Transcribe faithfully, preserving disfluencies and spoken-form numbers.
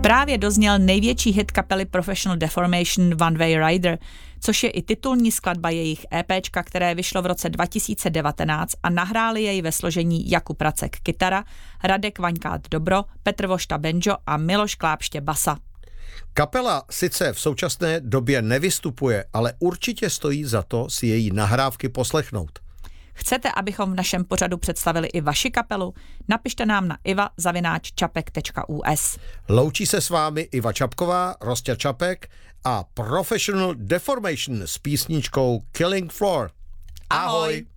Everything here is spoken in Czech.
Právě dozněl největší hit kapely Professional Deformation One Way Rider, což je i titulní skladba jejich EPčka, které vyšlo v roce dva tisíce devatenáct a nahráli jej ve složení Jakub Racek kytara, Radek Vaňkát dobro, Petr Vošta banjo a Miloš Klápště basa. Kapela sice v současné době nevystupuje, ale určitě stojí za to si její nahrávky poslechnout. Chcete, abychom v našem pořadu představili i vaši kapelu? Napište nám na iva zavináč čapek tečka u es. Loučí se s vámi Iva Čapková, Rostě Čapek a Professional Deformation s písničkou Killing Floor. Ahoj!